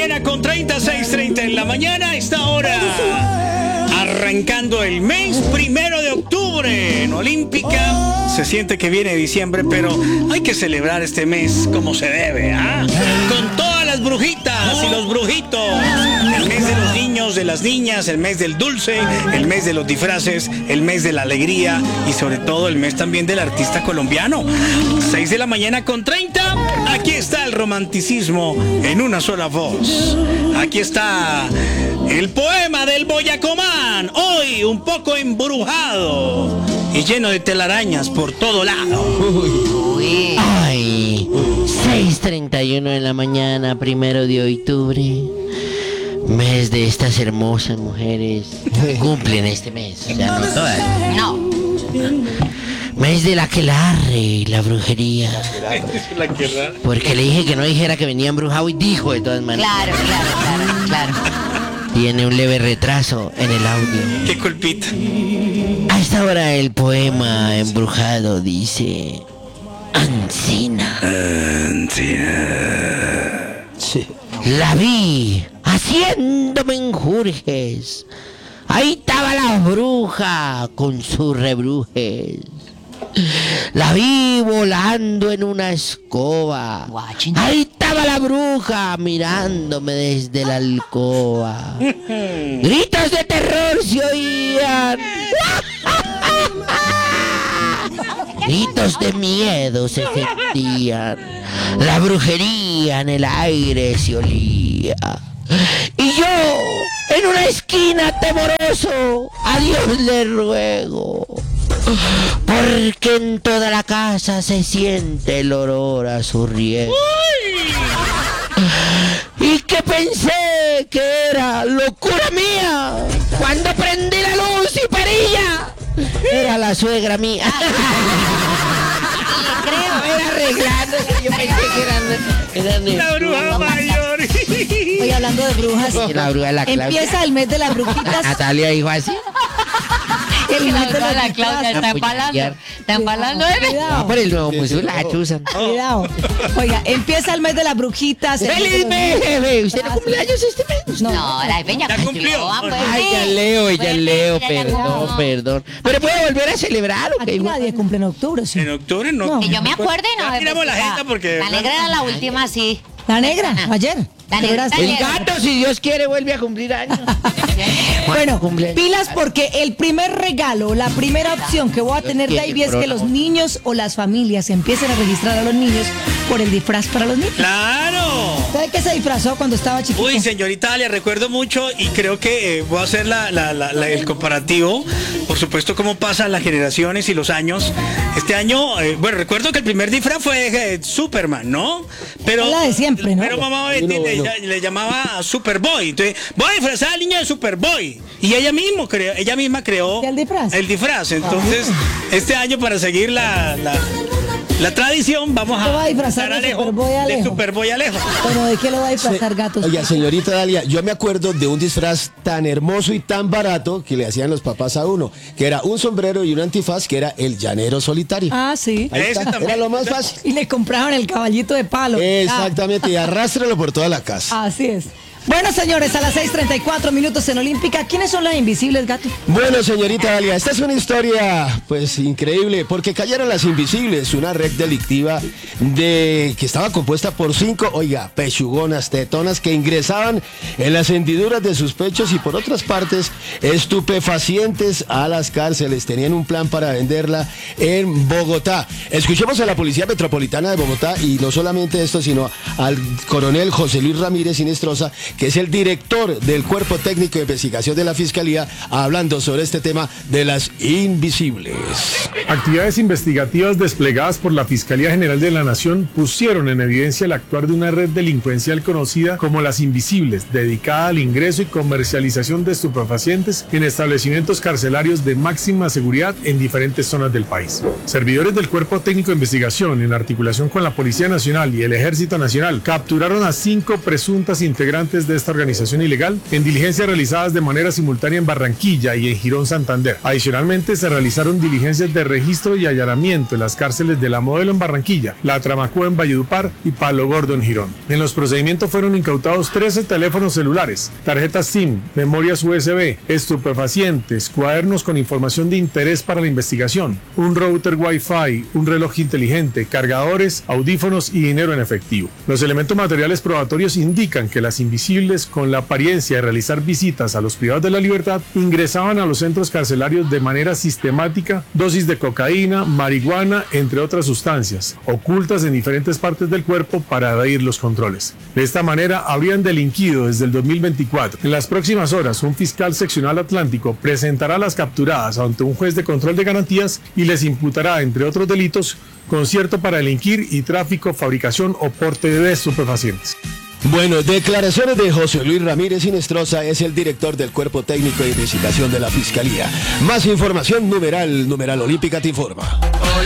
mañana con 6:30 en la mañana. Esta hora arrancando el mes 1 de octubre en Olímpica. Se siente que viene diciembre, pero hay que celebrar este mes como se debe, ¿ah? Con todas las brujitas y los brujitos. El mes de los niños, de las niñas, el mes del dulce, el mes de los disfraces, el mes de la alegría y sobre todo el mes también del artista colombiano. 6 de la mañana con 30. Aquí está el romanticismo en una sola voz. Aquí está el poema del Boyacomán, hoy un poco embrujado y lleno de telarañas por todo lado. Uy. Ay, 6:31 de la mañana, 1 de octubre, mes de estas hermosas mujeres. Cumplen este mes, o sea, no todas. No. Mes de la aquelarre y la brujería. Porque le dije que no dijera que venía embrujado y dijo de todas maneras. Claro. Tiene un leve retraso en el audio. Qué culpita. A esta hora el poema embrujado dice: Ancina. Sí. La vi haciéndome enjurjes. Ahí estaba la bruja con sus rebrujes. La vi volando en una escoba. Guachín. Ahí estaba la bruja mirándome desde la alcoba. Gritos de terror se oían. Gritos de miedo se sentían. La brujería en el aire se olía. Y yo, en una esquina temoroso, a Dios le ruego, porque en toda la casa se siente el olor a su riego. Y que pensé que era locura mía cuando prendí la luz y perilla. Era la suegra mía. Creo. Era arreglando, yo pensé que eran La bruja mayor. Hoy hablando de brujas. La bruja de la Claudia. Empieza el mes de las brujitas. Natalia dijo así. El La mes de bruja de la las Claudia está empalando. Está empalando, ¿eh? No, por el nuevo musul la chuzan. Cuidado. Oiga, empieza el mes de las brujitas. ¡Feliz mes, jefe! ¿Usted no cumple años este mes? No, la peña Ya cumplió. Ay, ya leo, perdón. Pero puede volver a celebrar, ¿o Aquí qué? nadie cumple en octubre, sí. En octubre no. Que yo me acuerde, no. Ya tiramos la jeta porque... La negra era la última, sí. La negra, ayer. La ¿Te negra acuerdas? El gato, si Dios quiere, vuelve a cumplir años. Bueno, Cumple. pilas porque el primer regalo, la primera opción que voy a tener, quiere, Dave, es por que los favor. niños o las familias empiecen a registrar a los niños por el disfraz para los niños. ¡Claro! ¿Sabe qué se disfrazó cuando estaba chiquito? Uy, señorita Ale, recuerdo mucho y creo que voy a hacer el comparativo. Por supuesto, cómo pasan las generaciones y los años. Este año, bueno, recuerdo que el primer disfraz fue Superman, ¿no? Pero La de siempre, ¿no? Pero mamá Betty le llamaba Superboy. Entonces, voy a disfrazar al niño de Superboy. Y ella misma creó ¿El disfraz? el disfraz. Entonces, este año, para seguir la tradición, vamos ¿Te va a disfrazar de Alejo, Superboy Alejo? de Superboy Alejo. Bueno, ¿de qué lo va a disfrazar, gatos? Oiga, señorita Dalia, yo me acuerdo de un disfraz tan hermoso y tan barato que le hacían los papás a uno, que era un sombrero y un antifaz, que era el llanero solitario. Ah, sí. Ahí ese está, también. era lo más fácil. Y le compraban el caballito de palo. Exactamente, y arrástralo por toda la casa. Así es. Bueno, señores, a las 6:34 en Olímpica, ¿quiénes son las invisibles, gato? Bueno, señorita Dalia, esta es una historia, pues, increíble, porque cayeron las invisibles, una red delictiva que estaba compuesta por 5, pechugonas, tetonas, que ingresaban en las hendiduras de sus pechos y por otras partes, estupefacientes a las cárceles. Tenían un plan para venderla en Bogotá. Escuchemos a la Policía Metropolitana de Bogotá y no solamente esto, sino al coronel José Luis Ramírez Sinestrosa, que es el director del Cuerpo Técnico de Investigación de la Fiscalía, hablando sobre este tema de las invisibles. Actividades investigativas desplegadas por la Fiscalía General de la Nación pusieron en evidencia el actuar de una red delincuencial conocida como Las Invisibles, dedicada al ingreso y comercialización de estupefacientes en establecimientos carcelarios de máxima seguridad en diferentes zonas del país. Servidores del Cuerpo Técnico de Investigación, en articulación con la Policía Nacional y el Ejército Nacional, capturaron a 5 presuntas integrantes integrantes de esta organización ilegal en diligencias realizadas de manera simultánea en Barranquilla y en Girón, Santander. Adicionalmente, se realizaron diligencias de registro y allanamiento en las cárceles de La Modelo en Barranquilla, La Tramacúa en Valledupar y Palo Gordo en Girón. En los procedimientos fueron incautados 13 teléfonos celulares, tarjetas SIM, memorias USB, estupefacientes, cuadernos con información de interés para la investigación, un router Wi-Fi, un reloj inteligente, cargadores, audífonos y dinero en efectivo. Los elementos materiales probatorios indican que las invisibles, con la apariencia de realizar visitas a los privados de la libertad, ingresaban a los centros carcelarios de manera sistemática dosis de cocaína, marihuana, entre otras sustancias, ocultas en diferentes partes del cuerpo para evadir los controles. De esta manera habrían delinquido desde el 2024. En las próximas horas, un fiscal seccional atlántico presentará a las capturadas ante un juez de control de garantías y les imputará, entre otros delitos, concierto para delinquir y tráfico, fabricación o porte de estupefacientes. Bueno, declaraciones de José Luis Ramírez Inestrosa, es el director del Cuerpo Técnico de Investigación de la Fiscalía. Más información, numeral Olímpica te informa.